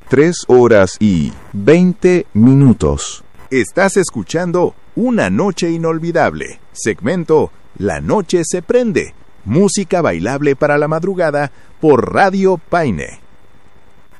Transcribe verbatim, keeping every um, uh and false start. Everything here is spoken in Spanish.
tres horas y veinte minutos. Estás escuchando Una Noche Inolvidable, segmento La Noche se Prende, música bailable para la madrugada por Radio Paine.